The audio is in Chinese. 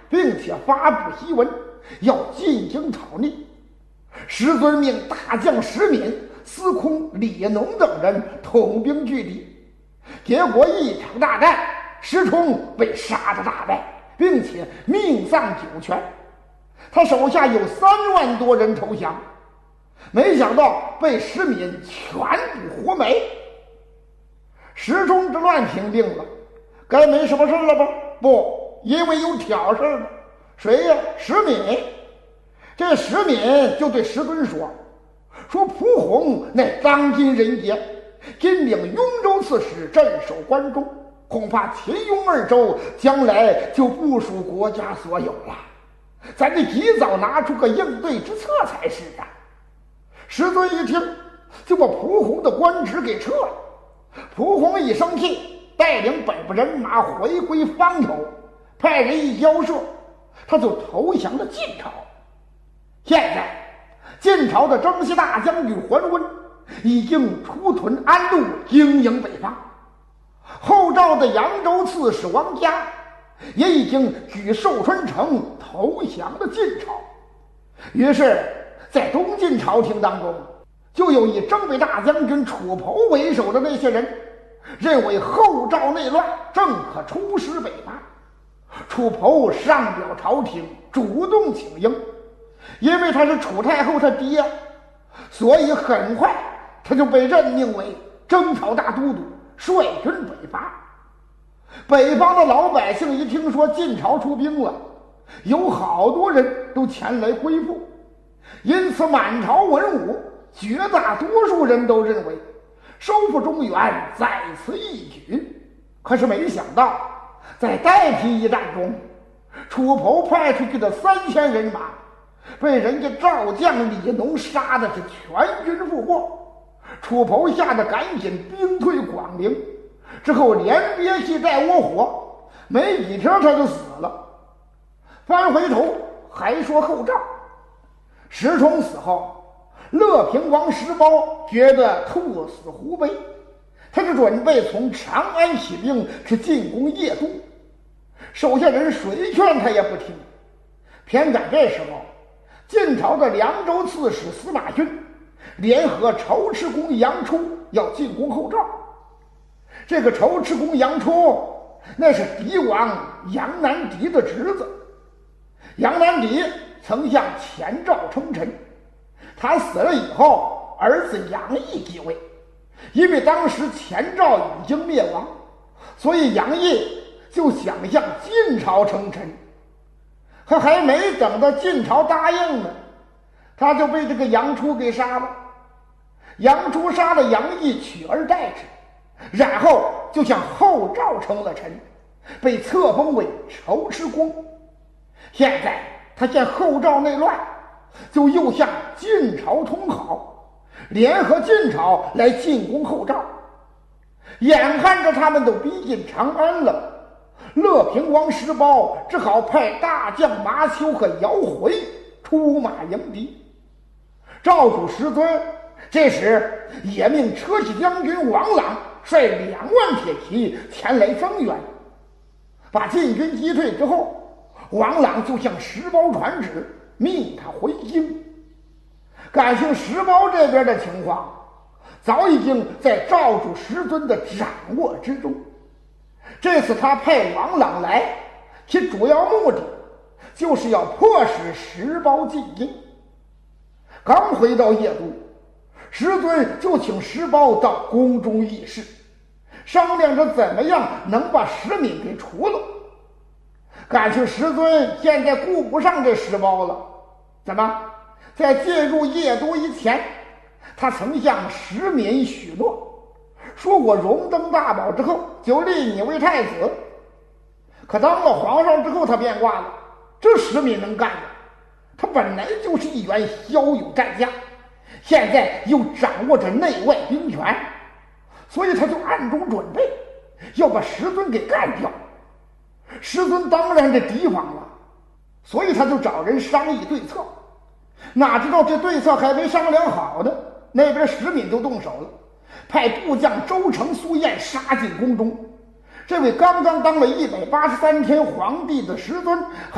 并且发布檄文，要进京讨逆。石尊命大将石敏、司空李农等人统兵拒敌，结果一场大战，石崇被杀得大败，并且命丧九泉。他手下有3万多人投降，没想到被石敏全部活埋。石崇之乱平定了，该没什么事了吧？不，因为有挑事的。谁呀？石敏。这石敏就对石尊说蒲弘乃当今人杰，今领雍州刺史，镇守关中，恐怕秦雍2州将来就不属国家所有了，咱得及早拿出个应对之策才是啊。石尊一听，就把蒲弘的官职给撤了。蒲弘一生气，带领北部人马回归方头，派人一交涉，他就投降了晋朝。现在晋朝的征西大将军桓温已经出屯安陆，经营北方。后赵的扬州刺史王嘉也已经举寿春城投降了晋朝。于是在东晋朝廷当中，就有以征北大将军楚侯为首的那些人认为后赵内乱，正可出师北伐。楚侯上表朝廷，主动请缨，因为他是楚太后他爹，所以很快他就被任命为征讨大都督，率军北伐。北方的老百姓一听说晋朝出兵了，有好多人都前来归附，因此满朝文武绝大多数人都认为收复中原在此一举。可是没想到在代皮一战中，楚侯派出去的3000人马被人家赵将李农杀的是全军覆没。楚侯吓得赶紧兵退广陵，之后连憋气带窝火，没几天他就死了。翻回头还说后赵，石崇死后，乐平王石苞觉得兔死狐悲，他就准备从长安起兵去进攻邺都。手下人谁劝他也不听。偏赶这时候，晋朝的凉州刺史司马勋联合仇赤公杨初要进攻后赵。这个仇赤公杨初那是狄王杨南狄的侄子。杨南狄曾向前赵称臣，他死了以后，儿子杨毅继位。因为当时前赵已经灭亡，所以杨毅就想向晋朝称臣。可还没等到晋朝答应呢，他就被这个杨初给杀了。杨初杀了杨毅，取而代之，然后就向后赵称了臣，被册封为仇赤公。现在他见后赵内乱，就又向晋朝通好，联合晋朝来进攻后赵。眼看着他们都逼近长安了，乐平王石苞只好派大将麻丘和姚回出马迎敌。赵主石尊这时也命车骑将军王朗率2万铁骑前来增援。把晋军击退之后，王朗就向石苞传旨，命他回京。感情石苞这边的情况早已经在赵主石尊的掌握之中。这次他派王朗来，其主要目的就是要迫使石苞进京。刚回到邺都，石尊就请石苞到宫中议事，商量着怎么样能把石敏给除了。感情石尊现在顾不上这石苞了，怎么在进入邺都以前，他曾向石敏许诺，说我荣登大宝之后就立你为太子。可当了皇上之后，他变卦了，这石敏能干的？他本来就是一员骁勇战将，现在又掌握着内外兵权，所以他就暗中准备要把石尊给干掉。石尊当然是提防了，所以他就找人商议对策。哪知道这对策还没商量好呢，那边石敏就动手了，派部将周成、苏彦杀进宫中。这位刚刚当了183天皇帝的石尊还